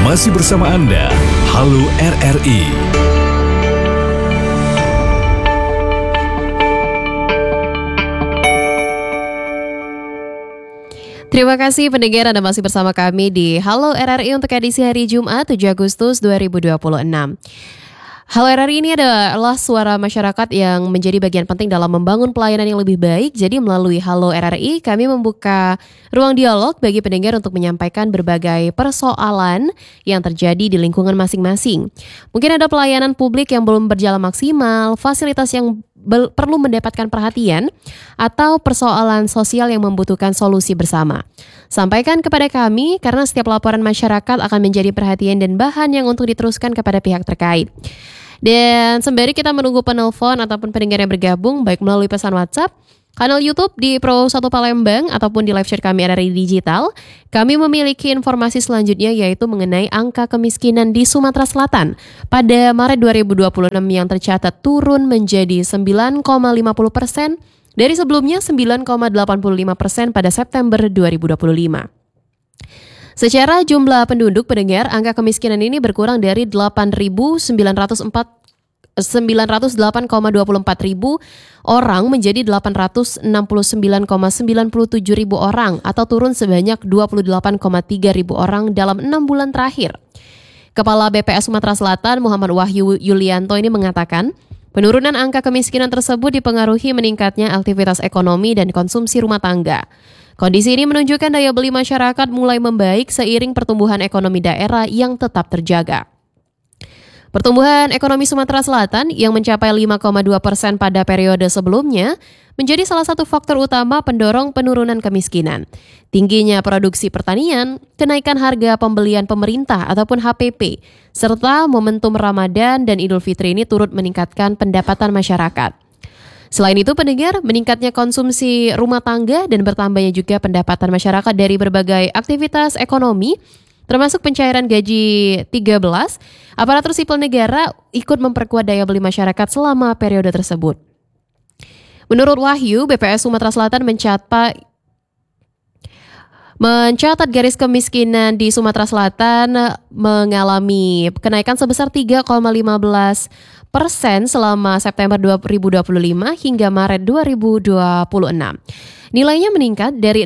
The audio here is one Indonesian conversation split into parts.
Masih bersama Anda, Halo RRI. Terima kasih pendengar Anda masih bersama kami di Halo RRI untuk edisi hari Jumat 7 Agustus 2026. Halo RRI ini adalah suara masyarakat yang menjadi bagian penting dalam membangun pelayanan yang lebih baik. Jadi melalui Halo RRI kami membuka ruang dialog bagi pendengar untuk menyampaikan berbagai persoalan yang terjadi di lingkungan masing-masing. Mungkin ada pelayanan publik yang belum berjalan maksimal, fasilitas yang perlu mendapatkan perhatian, atau persoalan sosial yang membutuhkan solusi bersama. Sampaikan kepada kami karena setiap laporan masyarakat akan menjadi perhatian dan bahan yang untuk diteruskan kepada pihak terkait. Dan sembari kita menunggu penelpon ataupun pendengar yang bergabung baik melalui pesan WhatsApp, kanal YouTube di Pro 1 Palembang ataupun di live chat kami RRI Digital, kami memiliki informasi selanjutnya yaitu mengenai angka kemiskinan di Sumatera Selatan pada Maret 2026 yang tercatat turun menjadi 9,50% dari sebelumnya 9,85% pada September 2025. Secara jumlah penduduk pendengar, angka kemiskinan ini berkurang dari 8.908,24 ribu orang menjadi 869,97 ribu orang atau turun sebanyak 28,3 ribu orang dalam 6 bulan terakhir. Kepala BPS Sumatera Selatan Muhammad Wahyu Yulianto ini mengatakan, penurunan angka kemiskinan tersebut dipengaruhi meningkatnya aktivitas ekonomi dan konsumsi rumah tangga. Kondisi ini menunjukkan daya beli masyarakat mulai membaik seiring pertumbuhan ekonomi daerah yang tetap terjaga. Pertumbuhan ekonomi Sumatera Selatan yang mencapai 5,2% pada periode sebelumnya menjadi salah satu faktor utama pendorong penurunan kemiskinan. Tingginya produksi pertanian, kenaikan harga pembelian pemerintah ataupun HPP, serta momentum Ramadan dan Idul Fitri ini turut meningkatkan pendapatan masyarakat. Selain itu, pendengar, meningkatnya konsumsi rumah tangga dan bertambahnya juga pendapatan masyarakat dari berbagai aktivitas ekonomi, termasuk pencairan gaji 13, aparatur sipil negara ikut memperkuat daya beli masyarakat selama periode tersebut. Menurut Wahyu, BPS Sumatera Selatan mencatat garis kemiskinan di Sumatera Selatan mengalami kenaikan sebesar 3,15% selama September 2025 hingga Maret 2026. Nilainya meningkat dari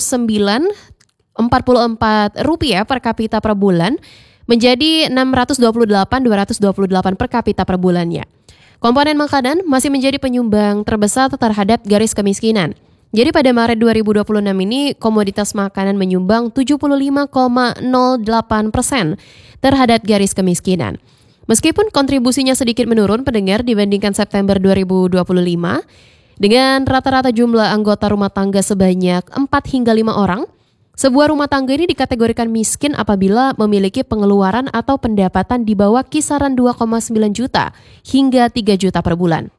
Rp609,44 per kapita per bulan menjadi Rp628,228 per kapita per bulannya. Komponen makanan masih menjadi penyumbang terbesar terhadap garis kemiskinan. Jadi pada Maret 2026 ini komoditas makanan menyumbang 75,08% terhadap garis kemiskinan. Meskipun kontribusinya sedikit menurun pendengar dibandingkan September 2025, dengan rata-rata jumlah anggota rumah tangga sebanyak 4 hingga 5 orang, sebuah rumah tangga ini dikategorikan miskin apabila memiliki pengeluaran atau pendapatan di bawah kisaran 2,9 juta hingga 3 juta per bulan.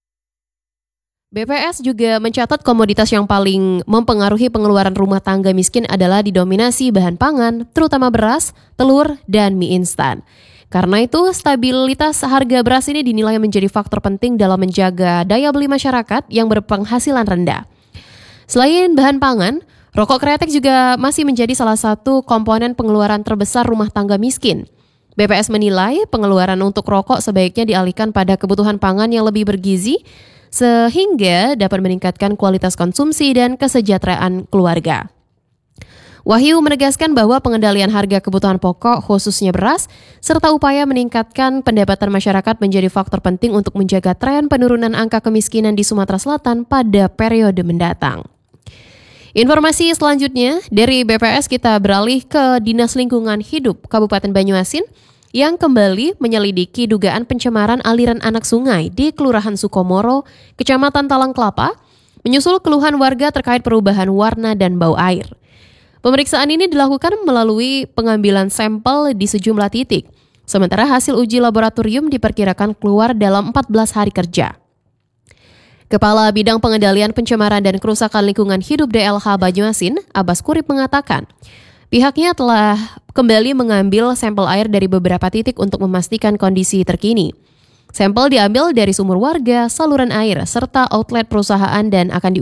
BPS juga mencatat komoditas yang paling mempengaruhi pengeluaran rumah tangga miskin adalah didominasi bahan pangan, terutama beras, telur, dan mie instan. Karena itu, stabilitas harga beras ini dinilai menjadi faktor penting dalam menjaga daya beli masyarakat yang berpenghasilan rendah. Selain bahan pangan, rokok kretek juga masih menjadi salah satu komponen pengeluaran terbesar rumah tangga miskin. BPS menilai pengeluaran untuk rokok sebaiknya dialihkan pada kebutuhan pangan yang lebih bergizi, sehingga dapat meningkatkan kualitas konsumsi dan kesejahteraan keluarga. Wahyu menegaskan bahwa pengendalian harga kebutuhan pokok khususnya beras serta upaya meningkatkan pendapatan masyarakat menjadi faktor penting untuk menjaga tren penurunan angka kemiskinan di Sumatera Selatan pada periode mendatang. Informasi selanjutnya dari BPS kita beralih ke Dinas Lingkungan Hidup Kabupaten Banyuasin yang kembali menyelidiki dugaan pencemaran aliran anak sungai di Kelurahan Sukomoro, Kecamatan Talang Kelapa, menyusul keluhan warga terkait perubahan warna dan bau air. Pemeriksaan ini dilakukan melalui pengambilan sampel di sejumlah titik, sementara hasil uji laboratorium diperkirakan keluar dalam 14 hari kerja. Kepala Bidang Pengendalian Pencemaran dan Kerusakan Lingkungan Hidup DLH Banyuasin, Abbas Kurip mengatakan, pihaknya telah kembali mengambil sampel air dari beberapa titik untuk memastikan kondisi terkini. Sampel diambil dari sumur warga, saluran air, serta outlet perusahaan dan akan